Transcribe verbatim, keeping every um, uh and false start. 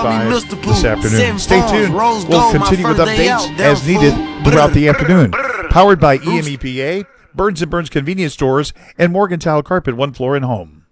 forty-five this afternoon. Stay tuned. We'll continue with updates as needed throughout the afternoon. Powered by E M E P A, Burns and Burns Convenience Stores, and Morgentile Carpet, one floor and home.